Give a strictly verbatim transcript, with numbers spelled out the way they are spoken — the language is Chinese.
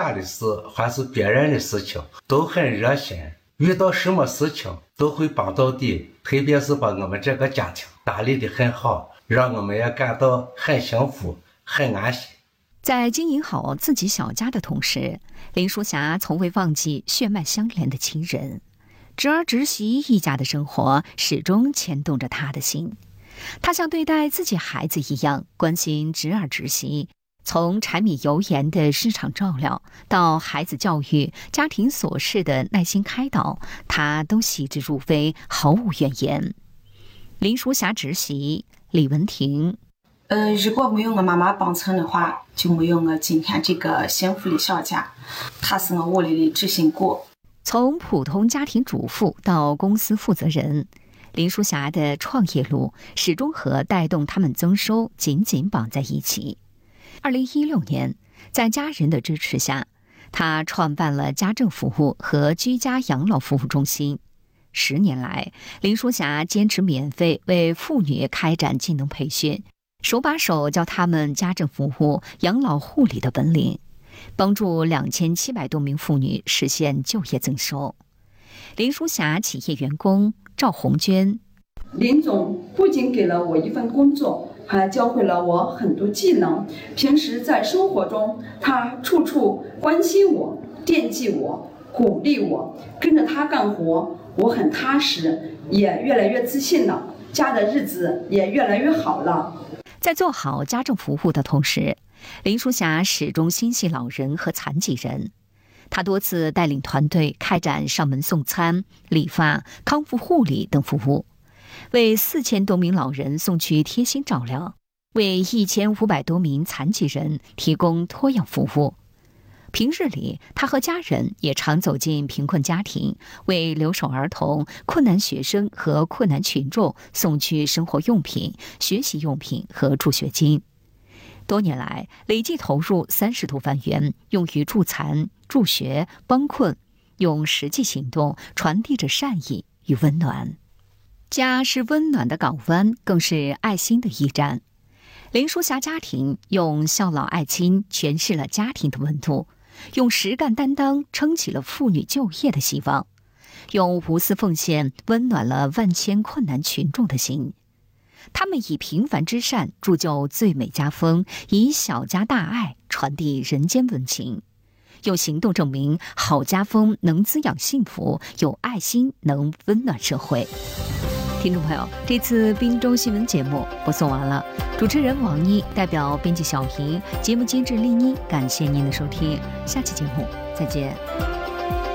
家的事还是别人的事情，都很热心，遇到什么事情都会帮到底，特别是把我们这个家庭打理得很好，让我们也感到很幸福很安心。 在经营好自己小家的同时，林淑霞从未忘记血脉相连的亲人，侄儿侄媳一家的生活始终牵动着她的心。她像对待自己孩子一样关心侄儿侄媳，从柴米油盐的市场照料到孩子教育、家庭琐事的耐心开导，她都细致入微，毫无怨言。林淑霞侄媳李文婷， 呃，如果没有我妈妈帮衬的话，就没有我今天这个幸福的小家。她是我屋里的执行骨。 从普通家庭主妇到公司负责人，林淑霞的创业路始终和带动他们增收紧紧绑在一起。二零一六年，在家人的支持下，她创办了家政服务和居家养老服务中心。十年来，林淑霞坚持免费为妇女开展技能培训，手把手教他们家政服务、养老护理的本领，帮助两千七百多名妇女实现就业增收。林淑霞企业员工赵红娟， 林总不仅给了我一份工作，还教会了我很多技能。平时在生活中，他处处关心我、惦记我、鼓励我，跟着他干活，我很踏实，也越来越自信了，家的日子也越来越好了。 在做好家政服务的同时，林淑霞始终心系老人和残疾人。她多次带领团队开展上门送餐、理发、康复护理等服务，为四千多名老人送去贴心照料，为一千五百多名残疾人提供托养服务。平日里，她和家人也常走进贫困家庭，为留守儿童、困难学生和困难群众送去生活用品、学习用品和助学金。多年来，累计投入三十多万元，用于助残、助学、帮困，用实际行动传递着善意与温暖。家是温暖的港湾，更是爱心的驿站。林淑霞家庭用孝老爱亲诠释了家庭的温度，用实干担当撑起了妇女就业的希望，用无私奉献温暖了万千困难群众的心。他们以平凡之善铸就最美家风，以小家大爱传递人间温情，用行动证明好家风能滋养幸福，有爱心能温暖社会。听众朋友，这次滨州新闻节目播送完了，主持人王一代表编辑小莹，节目监制丽妮，感谢您的收听，下期节目再见。